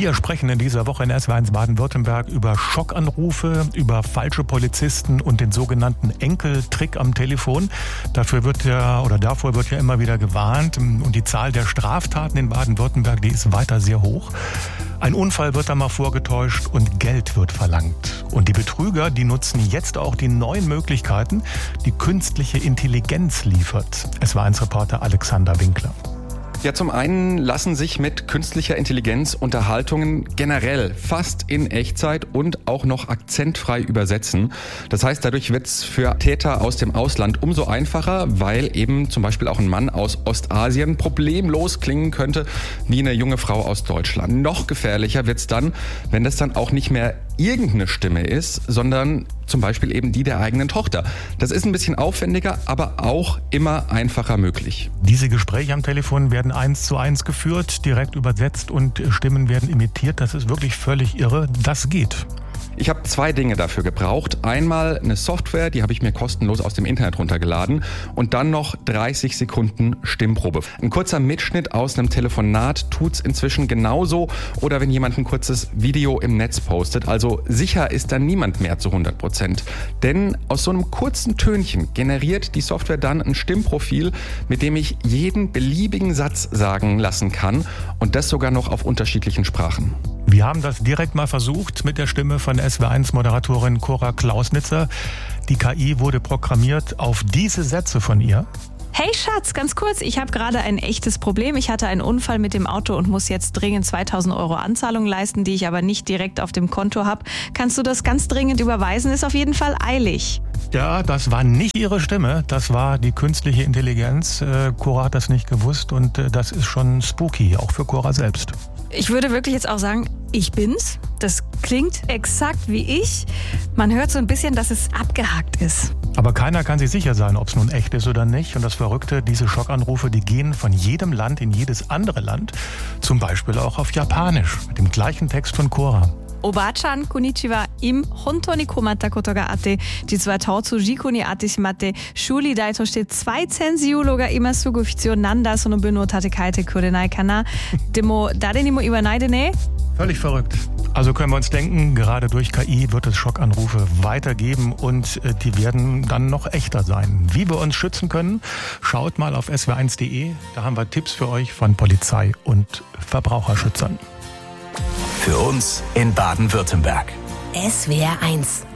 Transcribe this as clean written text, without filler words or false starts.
Wir sprechen in dieser Woche in SWR1 Baden-Württemberg über Schockanrufe, über falsche Polizisten und den sogenannten Enkeltrick am Telefon. Davor wird ja immer wieder gewarnt. Und die Zahl der Straftaten in Baden-Württemberg, die ist weiter sehr hoch. Ein Unfall wird da mal vorgetäuscht und Geld wird verlangt. Und die Betrüger, die nutzen jetzt auch die neuen Möglichkeiten, die künstliche Intelligenz liefert. SWR1-Reporter Alexander Winkler. Ja, zum einen lassen sich mit künstlicher Intelligenz Unterhaltungen generell fast in Echtzeit und auch noch akzentfrei übersetzen. Das heißt, dadurch wird es für Täter aus dem Ausland umso einfacher, weil eben zum Beispiel auch ein Mann aus Ostasien problemlos klingen könnte wie eine junge Frau aus Deutschland. Noch gefährlicher wird es dann, wenn das dann auch nicht mehr irgendeine Stimme ist, sondern zum Beispiel eben die der eigenen Tochter. Das ist ein bisschen aufwendiger, aber auch immer einfacher möglich. Diese Gespräche am Telefon werden 1:1 geführt, direkt übersetzt und Stimmen werden imitiert. Das ist wirklich völlig irre. Das geht. Ich habe 2 Dinge dafür gebraucht. Einmal eine Software, die habe ich mir kostenlos aus dem Internet runtergeladen und dann noch 30 Sekunden Stimmprobe. Ein kurzer Mitschnitt aus einem Telefonat tut's inzwischen genauso oder wenn jemand ein kurzes Video im Netz postet. Also sicher ist da niemand mehr zu 100%. Denn aus so einem kurzen Tönchen generiert die Software dann ein Stimmprofil, mit dem ich jeden beliebigen Satz sagen lassen kann und das sogar noch auf unterschiedlichen Sprachen. Wir haben das direkt mal versucht mit der Stimme von SWR1-Moderatorin Cora Klausnitzer. Die KI wurde programmiert auf diese Sätze von ihr. Hey Schatz, ganz kurz, ich habe gerade ein echtes Problem. Ich hatte einen Unfall mit dem Auto und muss jetzt dringend 2.000 € Anzahlung leisten, die ich aber nicht direkt auf dem Konto habe. Kannst du das ganz dringend überweisen? Ist auf jeden Fall eilig. Ja, das war nicht ihre Stimme, das war die künstliche Intelligenz. Cora hat das nicht gewusst und das ist schon spooky, auch für Cora selbst. Ich würde wirklich jetzt auch sagen, ich bin's. Das klingt exakt wie ich. Man hört so ein bisschen, dass es abgehackt ist. Aber keiner kann sich sicher sein, ob es nun echt ist oder nicht. Und das Verrückte, diese Schockanrufe, die gehen von jedem Land in jedes andere Land. Zum Beispiel auch auf Japanisch, mit dem gleichen Text von Cora. Oba-chan, konnichiwa, im hontou ni komatta koto ga atte, jitsu wa taotsu jiku ni atte shimatte, shuri dai toshite 2 sensyu ga imasu必要なんだその文を立て替えてくれないかな。でも誰にも言わないでね。 Völlig verrückt. Also können wir uns denken, gerade durch KI wird es Schockanrufe weitergeben und die werden dann noch echter sein. Wie wir uns schützen können, schaut mal auf swr1.de. Da haben wir Tipps für euch von Polizei und Verbraucherschützern. Für uns in Baden-Württemberg. SWR1